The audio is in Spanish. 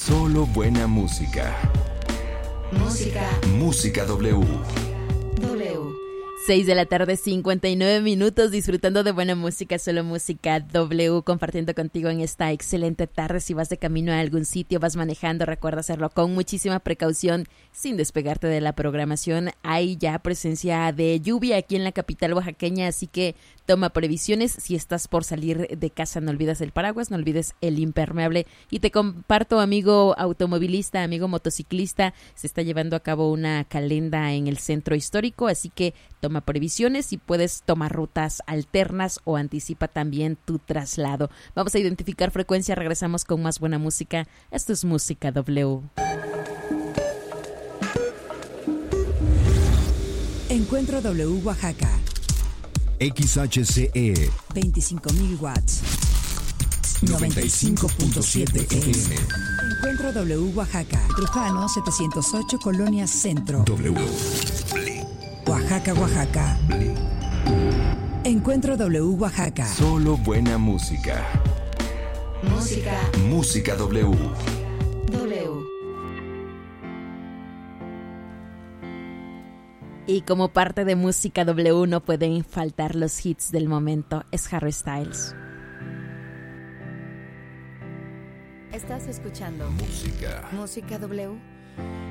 Solo buena música. Música W. 6 de la tarde, 59 minutos, disfrutando de buena música, solo música W, compartiendo contigo en esta excelente tarde. Si vas de camino a algún sitio, vas manejando, recuerda hacerlo con muchísima precaución, sin despegarte de la programación. Hay ya presencia de lluvia aquí en la capital oaxaqueña, así que toma previsiones. Si estás por salir de casa, no olvides el paraguas, no olvides el impermeable. Y te comparto, amigo automovilista, amigo motociclista, se está llevando a cabo una calenda en el centro histórico, así que toma previsiones y puedes tomar rutas alternas o anticipa también tu traslado. Vamos a identificar frecuencia, regresamos con más buena música. Esto es Música W. Encuentro W Oaxaca. XHCE 25.000 watts. 95.7 FM. Encuentro W Oaxaca. Trujano 708, Colonia Centro. W. Oaxaca, Oaxaca. Encuentro W Oaxaca. Solo buena música. Música W. Y como parte de Música W no pueden faltar los hits del momento. Es Harry Styles. Estás escuchando Música W.